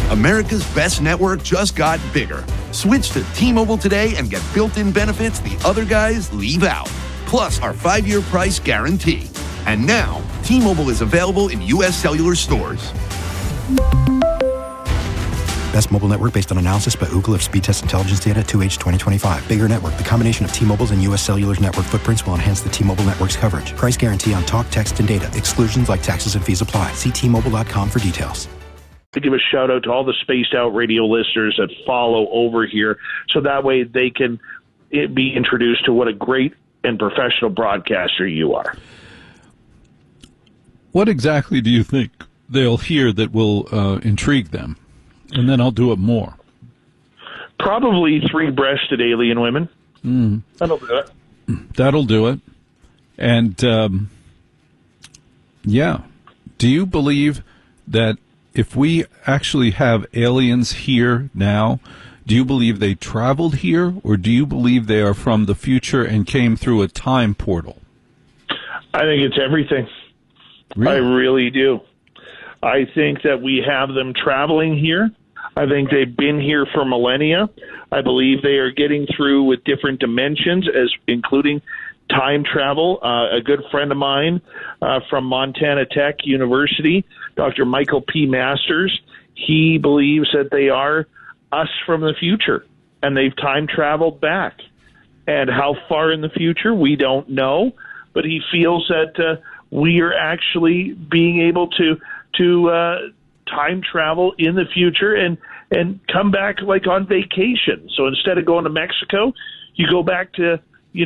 America's best network just got bigger. Switch to T-Mobile today and get built-in benefits the other guys leave out. Plus our 5-year price guarantee. And now, T-Mobile is available in U.S. cellular stores. Best mobile network based on analysis by Ookla of speed test intelligence data 2H 2025. Bigger network. The combination of T-Mobile's and U.S. Cellular's network footprints will enhance the T-Mobile network's coverage. Price guarantee on talk, text, and data. Exclusions like taxes and fees apply. See T-Mobile.com for details. To give a shout out to all the Spaced Out Radio listeners that follow over here, so that way they can be introduced to what a great and professional broadcaster you are. What exactly do you think they'll hear that will intrigue them? And then I'll do it more. Probably 3-breasted alien women. That'll do it. That'll do it. And, yeah. Do you believe that if we actually have aliens here now, do you believe they traveled here, or do you believe they are from the future and came through a time portal? I think it's everything. Really? I really do. I think that we have them traveling here. I think they've been here for millennia. I believe they are getting through with different dimensions, as including time travel. A good friend of mine from Montana Tech University, Dr. Michael P. Masters, he believes that they are us from the future, and they've time traveled back. And how far in the future, we don't know, but he feels that we are actually being able to time travel in the future and come back like on vacation. So instead of going to Mexico, you go back to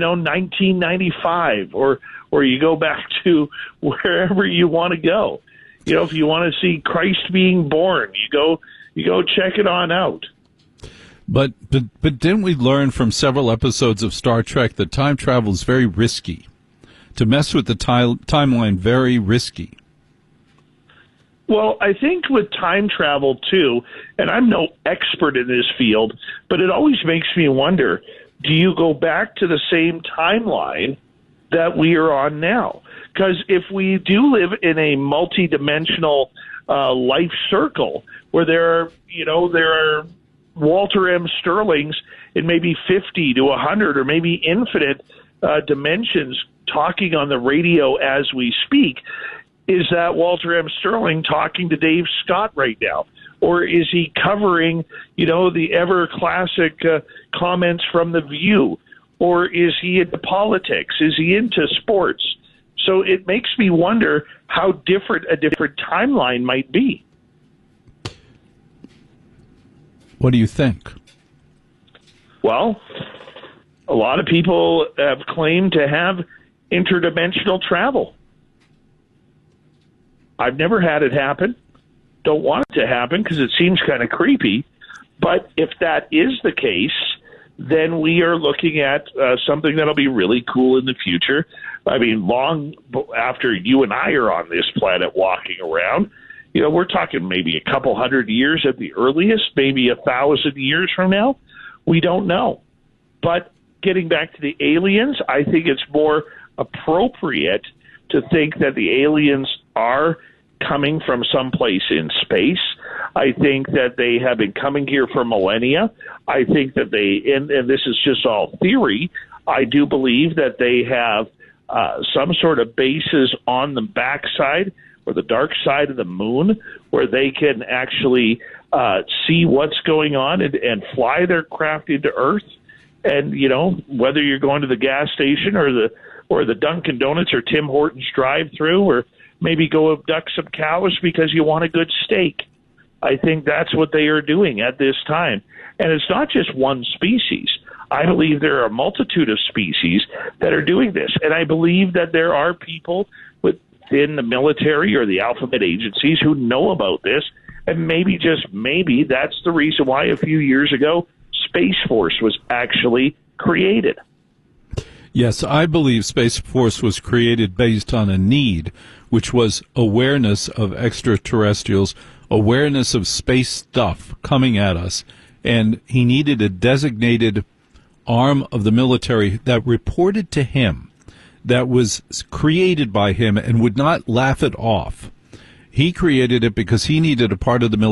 1995, or you go back to wherever you want to go. If you want to see Christ being born, you go check it on out. But didn't we learn from several episodes of Star Trek that time travel is very risky? To mess with the timeline, very risky. Well, I think with time travel, too, and I'm no expert in this field, but it always makes me wonder, do you go back to the same timeline that we are on now? Because if we do live in a multidimensional life circle where there are Walter M. Sterlings in maybe 50 to 100 or maybe infinite dimensions talking on the radio as we speak, is that Walter M. Sterling talking to Dave Scott right now? Or is he covering, the ever classic comments from The View? Or is he into politics? Is he into sports? So it makes me wonder how different a different timeline might be. What do you think? Well, a lot of people have claimed to have interdimensional travel. I've never had it happen. Don't want it to happen because it seems kind of creepy. But if that is the case, then we are looking at something that'll be really cool in the future. I mean, long after you and I are on this planet walking around, we're talking maybe a couple hundred years at the earliest, maybe 1,000 years from now. We don't know. But getting back to the aliens, I think it's more appropriate to think that the aliens are coming from someplace in space. I think that they have been coming here for millennia. I think that and this is just all theory, I do believe that they have some sort of bases on the backside or the dark side of the moon where they can actually see what's going on and fly their craft into Earth. And, whether you're going to the gas station or the Dunkin' Donuts or Tim Hortons drive-through, or maybe go abduct some cows because you want a good steak. I think that's what they are doing at this time. And it's not just one species. I believe there are a multitude of species that are doing this. And I believe that there are people within the military or the alphabet agencies who know about this. And maybe, just maybe, that's the reason why a few years ago Space Force was actually created. Yes, I believe Space Force was created based on a need, which was awareness of extraterrestrials, awareness of space stuff coming at us, and he needed a designated arm of the military that reported to him, that was created by him and would not laugh it off. He created it because he needed a part of the military